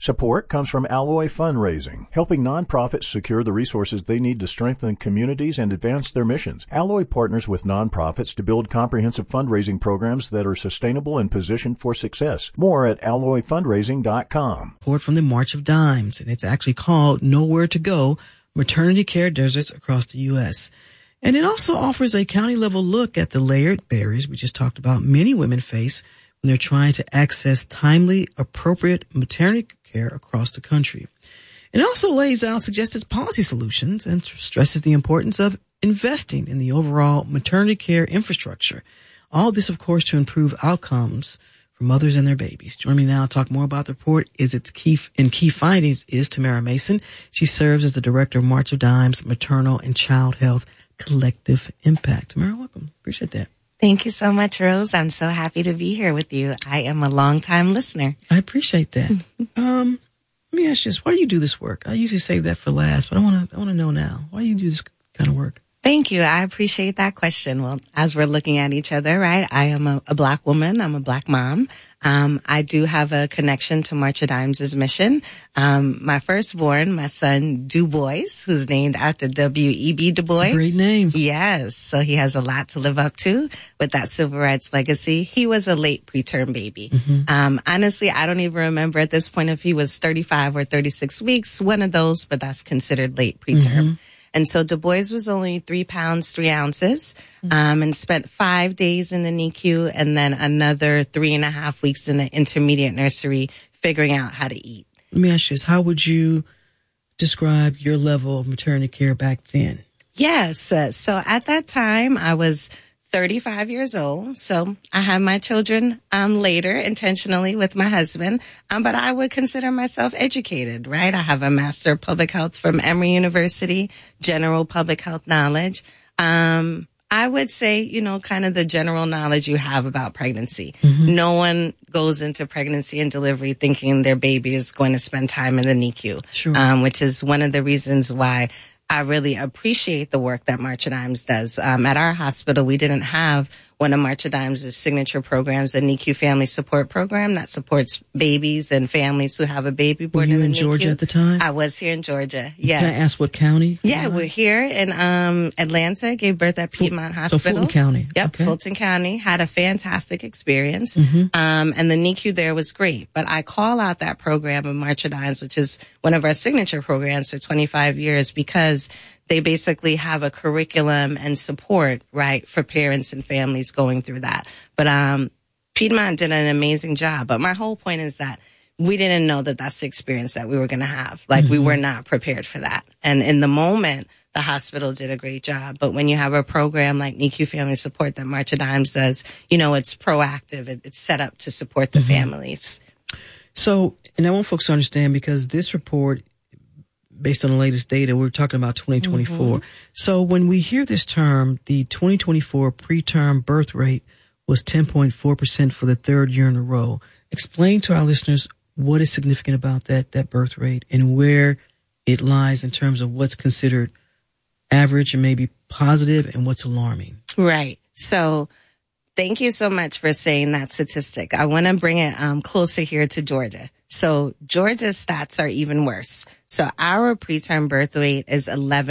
Support comes from Alloy Fundraising, helping nonprofits secure the resources they need to strengthen communities and advance their missions. Alloy partners with nonprofits to build comprehensive fundraising programs that are sustainable and positioned for success. More at alloyfundraising.com. Report from the March of Dimes, and it's actually called Nowhere to Go, Maternity Care Deserts Across the U.S. And it also offers a county-level look at the layered barriers we just talked about many women face when they're trying to access timely, appropriate maternity care across the country. It also lays out suggested policy solutions and stresses the importance of investing in the overall maternity care infrastructure. All this, of course, to improve outcomes for mothers and their babies. Joining me now to talk more about the report key findings is Tamara Mason. She serves as the director of March of Dimes Maternal and Child Health Collective Impact. Tamara, welcome. Appreciate that. Thank you so much, Rose. I'm so happy to be here with you. I am a longtime listener. I appreciate that. Let me ask you this. Why do you do this work? I usually save that for last, but I want to know now. Why do you do this kind of work? Thank you. I appreciate that question. Well, as we're looking at each other, right, I am a Black woman. I'm a Black mom. I do have a connection to March of Dimes' mission. My firstborn, my son, Du Bois, who's named after W.E.B. Du Bois. That's a great name. Yes. So he has a lot to live up to with that civil rights legacy. He was a late preterm baby. Mm-hmm. Honestly, I don't even remember at this point if he was 35 or 36 weeks, one of those, but that's considered late preterm. Mm-hmm. And so Du Bois was only 3 pounds, 3 ounces, and spent 5 days in the NICU and then another 3.5 weeks in the intermediate nursery figuring out how to eat. Let me ask you this. How would you describe your level of maternity care back then? Yes. So at that time, I was 35 years old. So I had my children later intentionally with my husband. But I would consider myself educated, right? I have a Master of Public Health from Emory University, general public health knowledge. I would say, kind of the general knowledge you have about pregnancy. Mm-hmm. No one goes into pregnancy and delivery thinking their baby is going to spend time in the NICU, sure. Which is one of the reasons why I really appreciate the work that March of Dimes does. At our hospital, we didn't have one of March of Dimes' signature programs, a NICU family support program that supports babies and families who have a baby born in the NICU. Were you in Georgia at the time? I was here in Georgia, yes. Can I ask what county? Yeah, we're here in Atlanta, gave birth at Piedmont Hospital. So Fulton County. Yep, okay. Fulton County. Had a fantastic experience. Mm-hmm. And the NICU there was great. But I call out that program of March of Dimes, which is one of our signature programs for 25 years, because they basically have a curriculum and support, right, for parents and families going through that. But Piedmont did an amazing job. But my whole point is that we didn't know that that's the experience that we were going to have. Like, mm-hmm. we were not prepared for that. And in the moment, the hospital did a great job. But when you have a program like NICU Family Support that March of Dimes does, it's proactive. It's set up to support the mm-hmm. families. So, and I want folks to understand, because this report, based on the latest data, we're talking about 2024. Mm-hmm. So when we hear this term, the 2024 preterm birth rate was 10.4% for the third year in a row. Explain to our listeners what is significant about that birth rate and where it lies in terms of what's considered average and maybe positive and what's alarming. Right. So thank you so much for saying that statistic. I want to bring it closer here to Georgia. So Georgia's stats are even worse. So our preterm birth rate is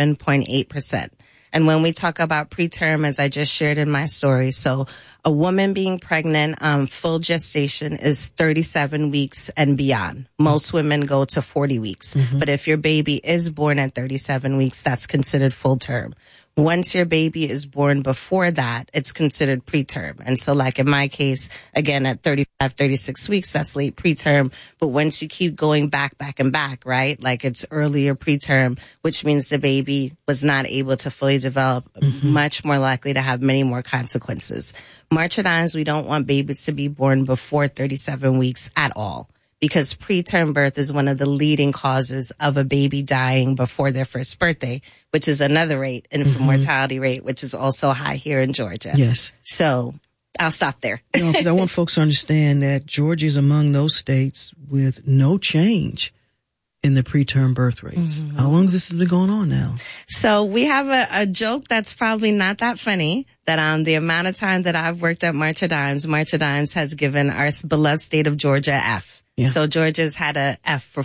11.8%. And when we talk about preterm, as I just shared in my story, so a woman being pregnant, full gestation is 37 weeks and beyond. Most women go to 40 weeks. Mm-hmm. But if your baby is born at 37 weeks, that's considered full term. Once your baby is born before that, it's considered preterm. And so like in my case, again, at 35, 36 weeks, that's late preterm. But once you keep going back, right? Like it's earlier preterm, which means the baby was not able to fully develop, mm-hmm. much more likely to have many more consequences. March of Dimes, we don't want babies to be born before 37 weeks at all, because preterm birth is one of the leading causes of a baby dying before their first birthday, which is another rate, infant mm-hmm. mortality rate, which is also high here in Georgia. Yes. So I'll stop there. Because I want folks to understand that Georgia is among those states with no change in the preterm birth rates. Mm-hmm. How long has this been going on now? So we have a joke that's probably not that funny, that the amount of time that I've worked at March of Dimes has given our beloved state of Georgia F. Yeah. So Georgia's had a F for